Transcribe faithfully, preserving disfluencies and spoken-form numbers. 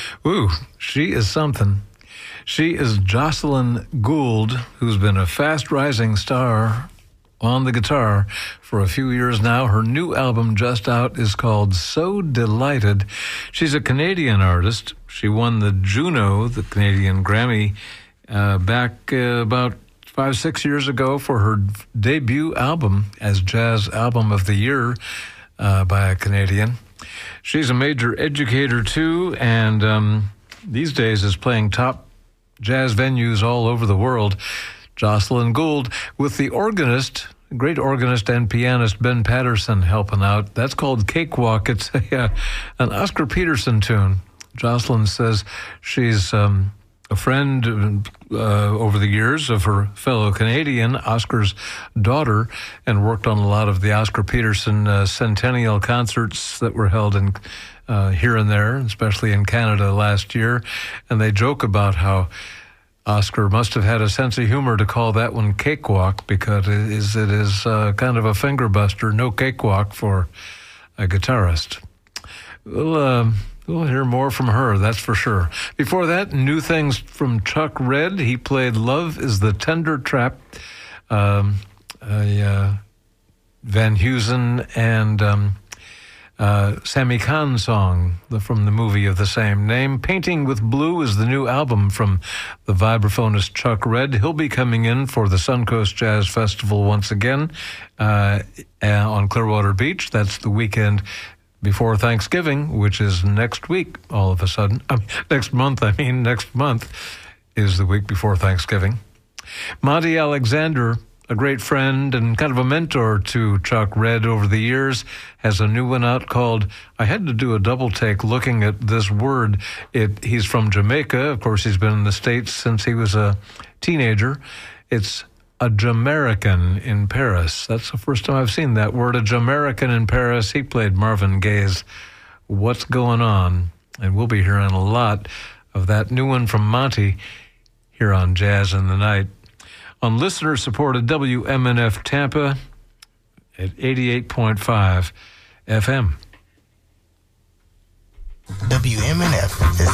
Ooh, she is something. She is Jocelyn Gould, who's been a fast-rising star on the guitar for a few years now. Her new album just out is called So Delighted. She's a Canadian artist. She won the Juno, the Canadian Grammy, uh, back uh, about five, six years ago for her debut album as Jazz Album of the Year uh, by a Canadian. She's a major educator, too, and um, these days is playing top jazz venues all over the world. Jocelyn Gould with the organist, great organist and pianist Ben Patterson helping out. That's called Cakewalk. It's a, uh, an Oscar Peterson tune. Jocelyn says she's um, a friend uh, over the years of her fellow Canadian, Oscar's daughter, and worked on a lot of the Oscar Peterson uh, centennial concerts that were held in uh, here and there, especially in Canada last year. And they joke about how Oscar must have had a sense of humor to call that one Cakewalk, because it is, it is uh, kind of a finger buster, no cakewalk for a guitarist. We'll, uh, we'll hear more from her, that's for sure. Before that, new things from Chuck Red. He played Love is the Tender Trap, um, a uh, Van Heusen and um, uh, Sammy Kahn song from the movie of the same name. Painting with Blue is the new album from the vibraphonist Chuck Red. He'll be coming in for the Suncoast Jazz Festival once again uh, on Clearwater Beach. That's the weekend before Thanksgiving, which is next week all of a sudden. I mean, next month, I mean, next month is the week before Thanksgiving. Monty Alexander, a great friend and kind of a mentor to Chuck Red over the years, has a new one out called, I had to do a double take looking at this word. It, he's from Jamaica. Of course, he's been in the States since he was a teenager. It's a Jamaican in Paris. That's the first time I've seen that word, a Jamaican in Paris. He played Marvin Gaye's What's Going On, and we'll be hearing a lot of that new one from Monty here on Jazz in the Night. On listener-supported W M N F Tampa at eighty-eight point five F M. W M N F is